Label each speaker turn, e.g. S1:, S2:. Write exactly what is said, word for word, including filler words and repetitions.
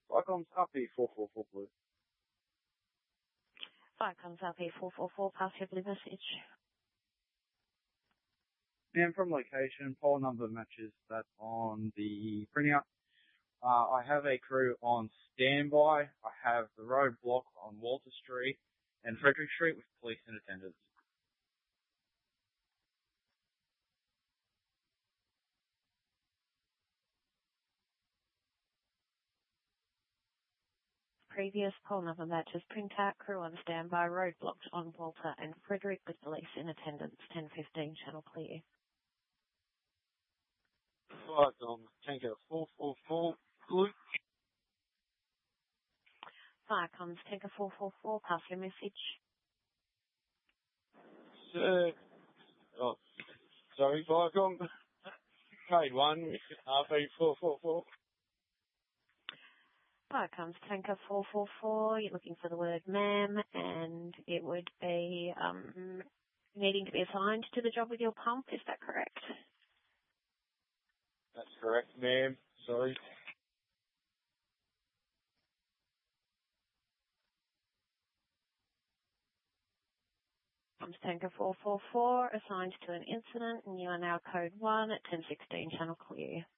S1: Viacom's R P four four four blue.
S2: Viacom's R P four four four, pass your blue message.
S1: And from location, poll number matches that on the printout. Uh, I have a crew on standby. I have the roadblock on Walter Street and Frederick Street with police in attendance.
S2: Previous poll number matches printout, crew on standby, roadblocked on Walter and Frederick with police in attendance, ten fifteen, channel clear.
S1: Viacom, Tango four four four blue.
S2: Viacom's Tango four four four, pass your message.
S1: Sir, oh, sorry, Viacom. Code one, R P four four four.
S2: Viacom's Tango four four four, you're looking for the word ma'am, and it would be um, needing to be assigned to the job with your pump, is that correct?
S1: That's correct, ma'am. Sorry.
S2: Tango four four four, assigned to an incident, and you are now code one at ten sixteen, channel clear.